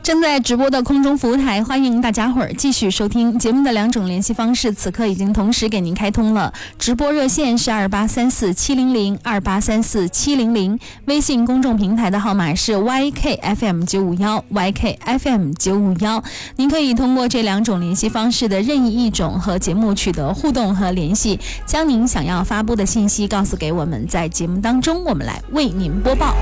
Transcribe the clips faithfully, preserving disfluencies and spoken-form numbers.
正在直播的空中服务台，欢迎大家伙儿继续收听节目的两种联系方式，此刻已经同时给您开通了。直播热线是二八三四七零零二八三四七零零，微信公众平台的号码是 Y K F M 九五一 Y K F M 九五一。您可以通过这两种联系方式的任意一种和节目取得互动和联系，将您想要发布的信息告诉给我们，在节目当中我们来为您播报。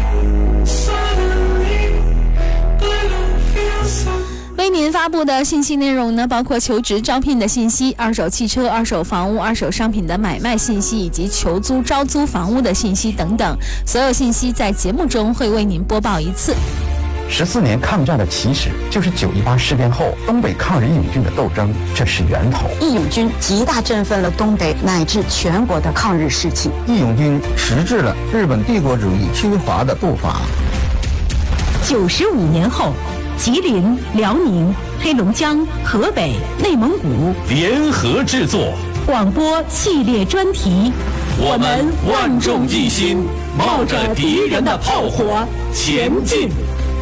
为您发布的信息内容呢，包括求职招聘的信息、二手汽车、二手房屋、二手商品的买卖信息，以及求租招租房屋的信息等等。所有信息在节目中会为您播报一次。 十四年抗战的起始就是九一八事变后东北抗日义勇军的斗争，这是源头。 义勇军极大振奋了东北乃至全国的抗日士气， 义勇军迟滞了日本帝国主义侵华的步伐。 九十五年后，吉林、辽宁、黑龙江、河北、内蒙古联合制作广播系列专题， 我们万众一心，冒着敌人的炮火前进。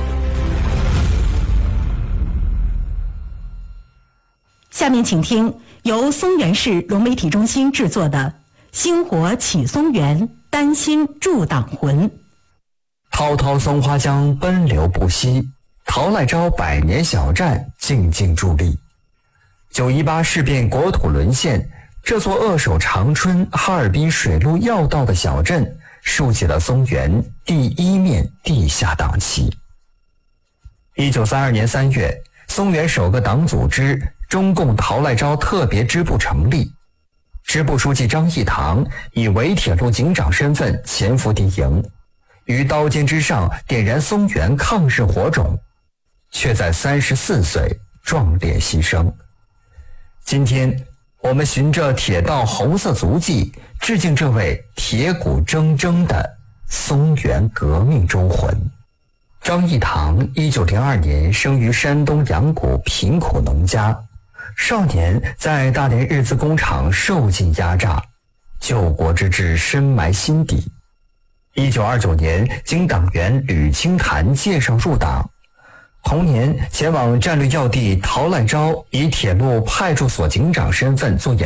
下面请听由松原市融媒体中心制作的《星火起松原，丹心铸党魂》。 滔滔松花江奔流不息，陶赖昭百年小站静静伫立。九一八事变国土沦陷，这座扼守长春、哈尔滨水陆要道的小镇，竖起了松原第一面地下党旗。一九三二年三月，松原首个党组织中共陶赖昭特别支部成立，支部书记张义堂以伪铁路警长身份潜伏敌营，于刀尖之上点燃松原抗日火种，却在三十四岁壮烈牺牲。今天我们循着铁道红色足迹，致敬这位铁骨铮铮的松原革命忠魂。张义堂一九零二年生于山东阳谷贫苦农家，少年在大连日资工厂受尽压榨，救国之志深埋心底。一九二九年经党员吕清潭介绍入党，同年前往战略要地陶赖昭以铁路派出所警长身份做演